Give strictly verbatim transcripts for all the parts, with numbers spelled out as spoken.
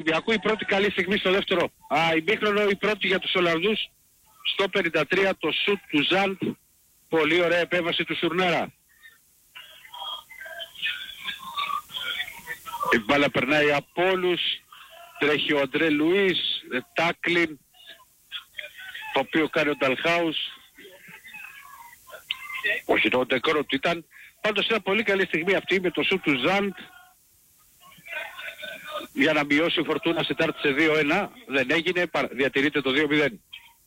Ολυμπιακού, η πρώτη καλή στιγμή στο δεύτερο α, ημίχρονο, η πρώτη για τους Ολλανδούς στο πενήντα τρία, το σουτ του Ζαντ, πολύ ωραία επέμβαση του Σουρνέρα. Η μπάλα περνάει από όλους, τρέχει ο Αντρέ Λουίς, τάκλιν, το οποίο κάνει ο Νταλχάους. Όχι, το ντεκόροτ ήταν. Πάντως είναι πολύ καλή στιγμή αυτή με το σουτ του Ζαντ για να μειώσει η Φορτούνα Σιτάρτ σε δύο ένα. Δεν έγινε, διατηρείται το δύο μηδέν.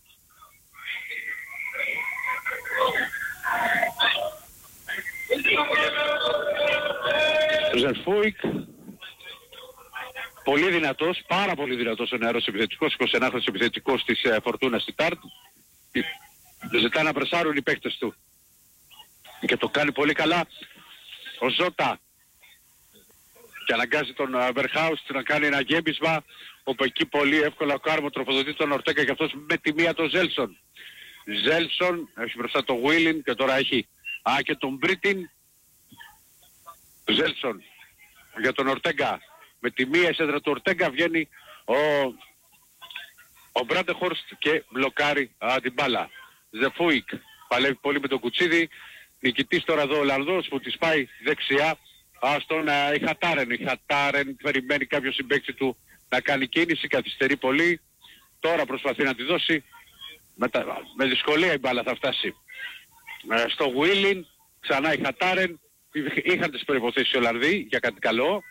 Ζερφούικ, πολύ δυνατός, πάρα πολύ δυνατός ο νεαρός επιθετικός, εικοσιενάχρονος επιθετικός της ε, Φορτούνα Σιτάρτ. Ζητά να πρεσάρουν οι παίκτες του και το κάνει πολύ καλά ο Ζώτα και αναγκάζει τον Βερχάους να κάνει ένα γέμισμα, όπου εκεί πολύ εύκολα ο Κάρμο τροφοδοτεί τον Ορτέγκα και αυτός με τη μία τον Ζέλσον. Ζέλσον έχει μπροστά τον Βίλιν και τώρα έχει α, και τον Μπρίτιν. Ζέλσον για τον Ορτέγκα, με τη μία σέντρα του Ορτέγκα βγαίνει ο, ο Μπράντεχορστ και μπλοκάρει α, την μπάλα. Ζεφούικ παλεύει πολύ με τον Κουτσίδη, νικητής τώρα εδώ ο Ολλανδός που της πάει δεξιά α, στον α, Ιχατάρεν. Ιχατάρεν περιμένει κάποιο συμπαίκτη του να κάνει κίνηση, καθυστερεί πολύ, τώρα προσπαθεί να τη δώσει, με, τα, με δυσκολία η μπάλα θα φτάσει ε, στο Βίλιν, ξανά Ιχατάρεν. Είχαν τις προϋποθέσεις οι Ολλανδοί για κάτι καλό.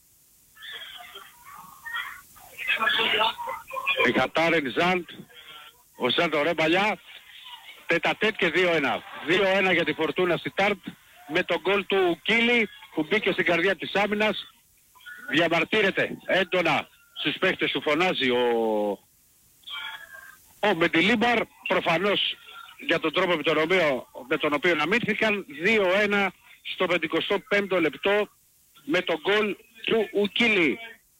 Ιχατάρεν, Ζαντ, ο Ζαντ ωραία παλιά, τετατέτ και δύο ένα. δύο ένα για τη Φορτούνα Σιτάρτ με τον γκολ του Κίλι που μπήκε στην καρδιά της άμυνας. Διαμαρτύρεται έντονα στους παίχτες που φωνάζει ο, ο Μεντιλίμπαρ, προφανώς για τον τρόπο με τον οποίο, με τον οποίο αμήνθηκαν. Δύο ένα στο πενηκοστό πέμπτο λεπτό με τον γκολ του Ουκίλι.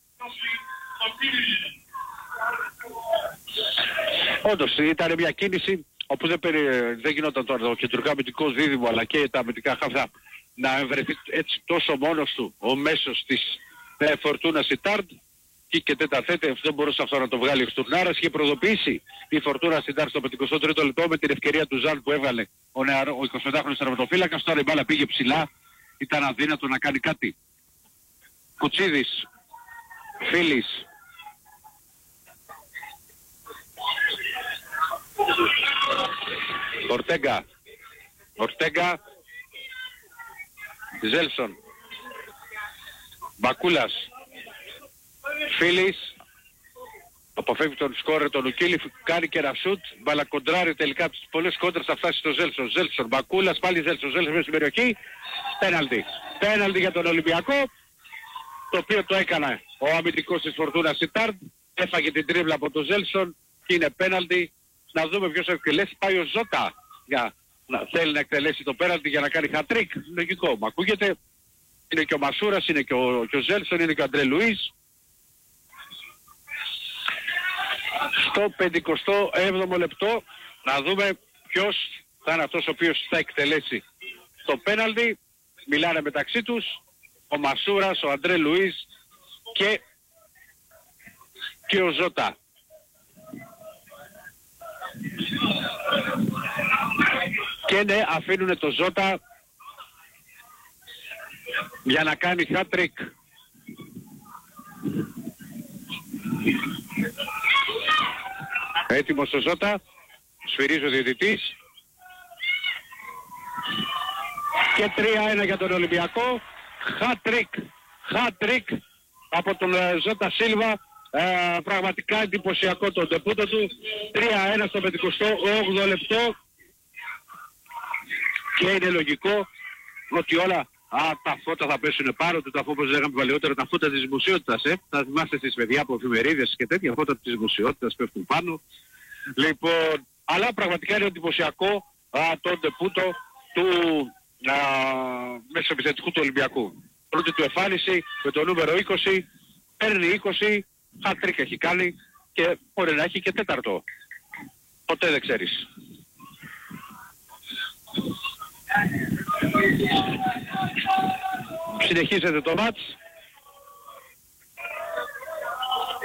Όντως ήταν μια κίνηση όπου δεν, περι... δεν γινόταν τώρα το κεντρικό αμυντικό δίδυμο αλλά και τα αμυντικά χάφτα να βρεθεί έτσι τόσο μόνος του ο μέσος της ε, Φορτούνα Σιτάρτ και, και τέταρθέτε δεν μπορούσε αυτό να το βγάλει ο Στουρνάρας. Είχε προδοποιήσει η Φορτούνα Σιτάρτ στο πενηκοστό τρίτο λεπτό με την ευκαιρία του Ζαν που έβγαλε ο, νεαρο... ο εικοσιπεντάχρονος τερματοφύλακας. Τώρα η μπάλα πήγε ψηλά, ήταν αδύνατο να κάνει κάτι. Κουτσίδης, Φίλης, Ορτέγκα, Ορτέγκα, Ζέλσον, Μπακούλας, Φίλης, αποφεύγει τον σκόρερ τον Ουκίλη, κάνει και ένα σουτ, μπαλακοντράρει τελικά από τις πολλές κόντρες θα φτάσει στο Ζέλσον. Ζέλσον, Μπακούλας, πάλι Ζέλσον, Ζέλσον μέσα στην περιοχή, πέναλτι. Πέναλτι για τον Ολυμπιακό, το οποίο το έκανε ο αμυντικός της Φορτούνα Σιτάρτ, έφαγε την τρίβλα από τον Ζέλσον και είναι πέναλτι. Να δούμε ποιος θα εκτελέσει. Πάει ο Ζώτα για να θέλει να εκτελέσει το πέναλτι για να κάνει χατρίκ. Λογικό, μου ακούγεται. Είναι και ο Μασούρας, είναι και ο, και ο Ζέλσον, είναι και ο Αντρέ Λουίς. Στο πενηκοστό έβδομο λεπτό να δούμε ποιος θα είναι αυτός ο οποίος θα εκτελέσει το πέναλτι. Μιλάνε μεταξύ τους ο Μασούρας, ο Αντρέ Λουίς και, και ο Ζώτα. Και ναι, αφήνουνε το Ζώτα για να κάνει hat-trick. Έτοιμος ο Ζώτα, σφυρίζει ο διαιτητής και τρία ένα για τον Ολυμπιακό. Hat-trick, hat-trick από τον Ζώτα Σίλβα. Ε, πραγματικά εντυπωσιακό το ντεπούτο του. Τρία ένα στο πενηκοστό όγδοο λεπτό και είναι λογικό ότι όλα α, τα φώτα θα πέσουν πάνω του, τα φώτα όπως λέγαμε παλαιότερα, τα φώτα της δημοσιότητας, ε. Θα θυμάστε στις παιδιά από εφημερίδες και τέτοια φώτα της δημοσιότητας πέφτουν πάνω. Λοιπόν, αλλά πραγματικά είναι εντυπωσιακό α, το ντεπούτο του μεσοεπιθετικού του Ολυμπιακού. Πρώτη του εμφάνιση με το νούμερο είκοσι, παίρνει είκοσι, hat-trick έχει κάνει και μπορεί να έχει και τέταρτο. Ποτέ δεν ξέρεις. Συνεχίζεται το μάτς.